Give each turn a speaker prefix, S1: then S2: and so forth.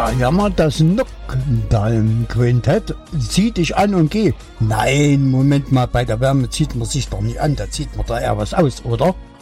S1: Da jammert das Nockdalm-Quintett. Zieh dich an und geh. Nein, Moment mal, bei der Wärme zieht man sich doch nicht an. Da zieht man da eher was aus, oder?